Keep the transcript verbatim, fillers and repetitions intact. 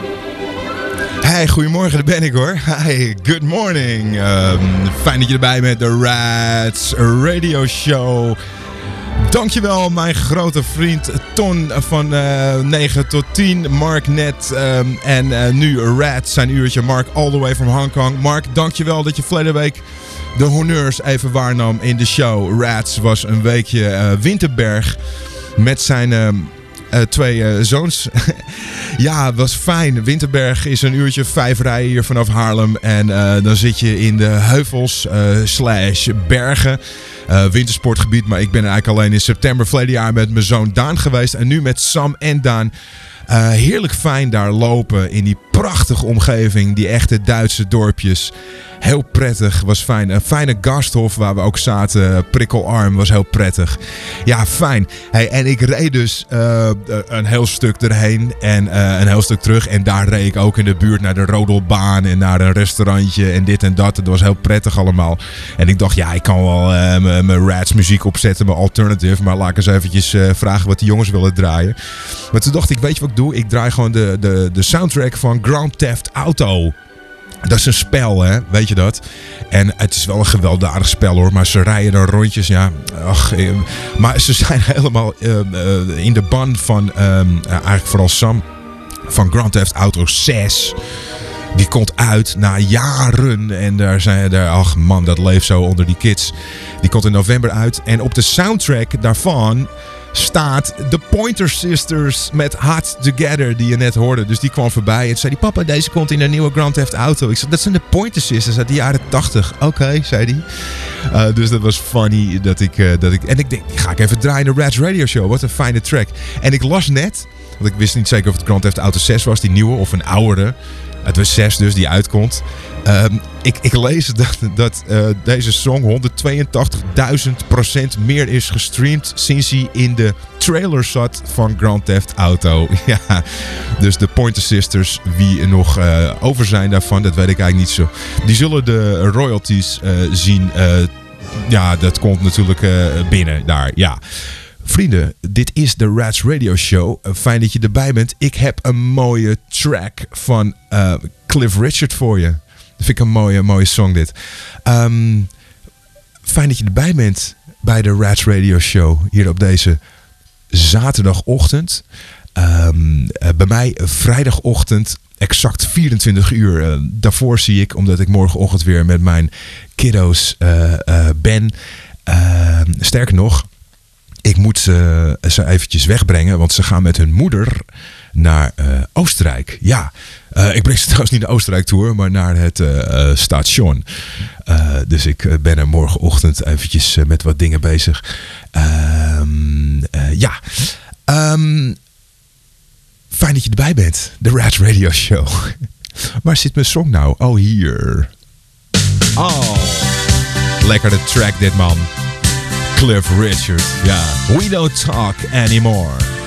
Hey, goedemorgen, daar ben ik hoor. Hi, good morning. Um, fijn dat je erbij bent, de Rats Radio Show. Dankjewel mijn grote vriend Ton van uh, negen tot tien. Mark net um, en uh, nu Rats zijn uurtje. Mark all the way from Hong Kong. Mark, dankjewel dat je verleden week de honneurs even waarnam in de show. Rats was een weekje uh, Winterberg met zijn uh, uh, twee uh, zoons. Ja, het was fijn. Winterberg is een uurtje vijf rijden hier vanaf Haarlem. En uh, dan zit je in de heuvels uh, slash bergen. Uh, wintersportgebied, maar ik ben eigenlijk alleen in september verleden jaar met mijn zoon Daan geweest. En nu met Sam en Daan. Uh, heerlijk fijn daar lopen in die prachtige omgeving. Die echte Duitse dorpjes. Heel prettig, was fijn. Een fijne gasthof waar we ook zaten. Prikkelarm, was heel prettig. Ja, fijn. Hey, en ik reed dus uh, een heel stuk erheen en uh, een heel stuk terug. En daar reed ik ook in de buurt naar de Rodelbaan en naar een restaurantje en dit en dat. Het was heel prettig allemaal. En ik dacht, ja, ik kan wel uh, mijn Rats muziek opzetten, mijn alternative. Maar laat ik eens eventjes uh, vragen wat die jongens willen draaien. Maar toen dacht ik, weet je wat ik doe? Ik draai gewoon de, de, de soundtrack van Grand Theft Auto. Dat is een spel, hè? Weet je dat? En het is wel een gewelddadig spel, hoor. Maar ze rijden dan rondjes, ja. Ach, eh, maar ze zijn helemaal uh, uh, in de ban van, uh, eigenlijk vooral Sam, van Grand Theft Auto zes. Die komt uit na jaren. En daar zijn er, ach man, dat leeft zo onder die kids. Die komt in november uit. En op de soundtrack daarvan staat de Pointer Sisters met Hot Together, die je net hoorde. Dus die kwam voorbij en zei die, papa, deze komt in een nieuwe Grand Theft Auto. Ik zei, dat zijn de Pointer Sisters uit de jaren tachtig. Oké, okay, zei hij. Uh, dus dat was funny dat ik, uh, dat ik... En ik denk, die ga ik even draaien in de Rats Radio Show. Wat een fijne track. En ik las net, want ik wist niet zeker of het Grand Theft Auto zes was, die nieuwe, of een oudere. Het was zes dus, die uitkomt. Um, ik, ik lees dat, dat uh, deze song honderdtweeëntachtigduizend procent meer is gestreamd sinds hij in de trailer zat van Grand Theft Auto. Ja, dus de Pointer Sisters, wie er nog uh, over zijn daarvan, dat weet ik eigenlijk niet zo. Die zullen de royalties uh, zien. Uh, ja, dat komt natuurlijk uh, binnen daar, ja. Vrienden, dit is de Rats Radio Show. Fijn dat je erbij bent. Ik heb een mooie track van uh, Cliff Richard voor je. Dat vind ik een mooie, mooie song dit. Um, fijn dat je erbij bent bij de Rats Radio Show. Hier op deze zaterdagochtend. Um, uh, bij mij vrijdagochtend exact vierentwintig uur. Uh, daarvoor zie ik, omdat ik morgenochtend weer met mijn kiddo's uh, uh, ben. Uh, sterker nog, ik moet ze, ze eventjes wegbrengen, want ze gaan met hun moeder naar uh, Oostenrijk. Ja, uh, ik breng ze trouwens niet naar Oostenrijk toe, maar naar het uh, station. Uh, dus ik uh, ben er morgenochtend eventjes uh, met wat dingen bezig. Um, uh, ja, um, fijn dat je erbij bent. De Rats Radio Show. Waar zit mijn song nou? Oh, hier. Oh, lekker de track dit, man. Cliff Richard, ja. Yeah. We don't talk anymore.